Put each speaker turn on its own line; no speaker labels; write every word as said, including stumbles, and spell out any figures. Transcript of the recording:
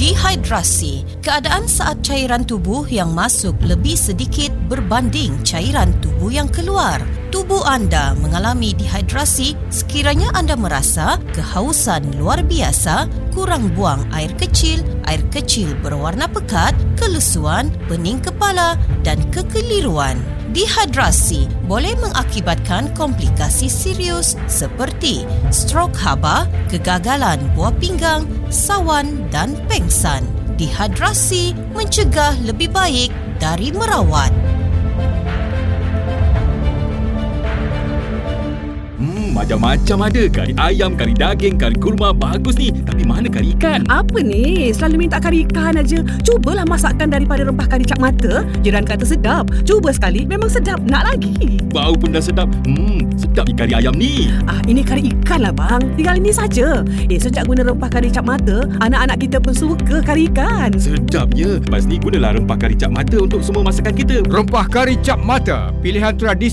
Dehidrasi, keadaan saat cairan tubuh yang masuk lebih sedikit berbanding cairan tubuh yang keluar. Tubuh anda mengalami dehidrasi sekiranya anda merasa kehausan luar biasa, kurang buang air kecil, air kecil berwarna pekat, kelesuan, pening kepala dan kekeliruan. Dehidrasi boleh mengakibatkan komplikasi serius seperti strok haba, kegagalan buah pinggang, sawan dan pengsan. Dehidrasi mencegah lebih baik dari merawat.
Macam-macam ada. Kari ayam, kari daging, kari kurma. Bagus ni. Tapi mana kari ikan?
Apa ni? Selalu minta kari ikan aja. Cubalah masakkan daripada rempah kari cap mata. Jiran kata sedap. Cuba sekali. Memang sedap. Nak lagi?
Bau pun dah sedap. Hmm, sedap ni kari ayam ni.
Ah, ini kari ikan lah bang. Tinggal ini saja. Eh, sejak guna rempah kari cap mata, anak-anak kita pun suka kari ikan.
Sedapnya. Lepas ni gunalah rempah kari cap mata untuk semua masakan kita.
Rempah kari cap mata. Pilihan tradisi